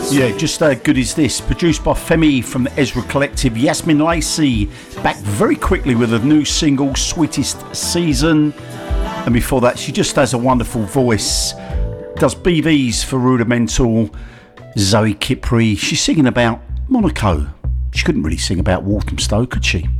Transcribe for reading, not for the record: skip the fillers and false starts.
Yeah, just good is this. Produced by Femi from the Ezra Collective. Yasmin Lacey back very quickly with a new single, Sweetest Season. And before that, she just has a wonderful voice. Does BVs for Rudimental. Zoe Kipri. She's singing about Monaco. She couldn't really sing about Walthamstow, could she?